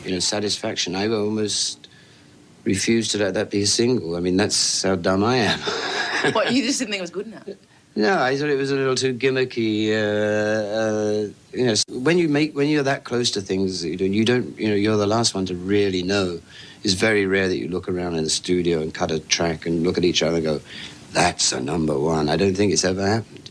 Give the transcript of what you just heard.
Satisfaction. I almost refused to let that be a single. I mean, that's how dumb I am. What, you just didn't think it was good enough? No, I thought it was a little too gimmicky. When you're that close to things that you do, and you're the last one to really know. It's very rare that you look around in the studio and cut a track and look at each other and go, that's a number one. I don't think it's ever happened.